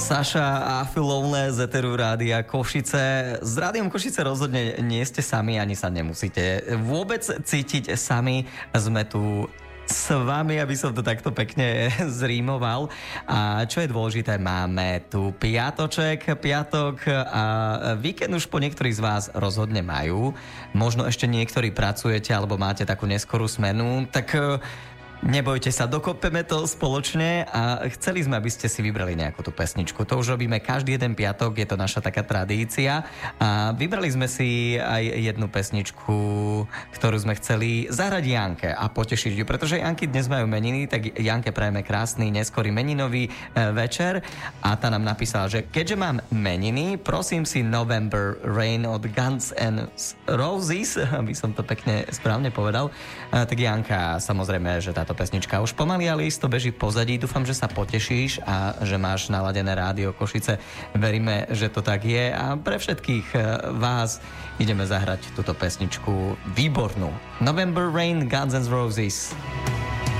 Saša a Filowné z Eteru Rádia Košice. S Rádiom Košice rozhodne nie ste sami, ani sa nemusíte vôbec cítiť sami. Sme tu s vami, aby som to takto pekne zrímoval. A čo je dôležité, máme tu piatok a víkend už po niektorí z vás rozhodne majú. Možno ešte niektorí pracujete alebo máte takú neskorú smenu, tak nebojte sa, dokopeme to spoločne a chceli sme, aby ste si vybrali nejakú tú pesničku. To už robíme každý jeden piatok, je to naša taká tradícia a vybrali sme si aj jednu pesničku, ktorú sme chceli zahrať Janke a potešiť ju, pretože Janky dnes majú meniny, tak Janke prajeme krásny, neskorý meninový večer a tá nám napísala, že keďže mám meniny, prosím si November Rain od Guns N' Roses, aby som to pekne správne povedal, tak Janka, samozrejme, že táto pesnička už pomaly, ale isto beží pozadí. Dúfam, že sa potešíš a že máš naladené Rádio Košice. Veríme, že to tak je a pre všetkých vás ideme zahrať túto pesničku výbornú. November Rain, Guns N' Roses.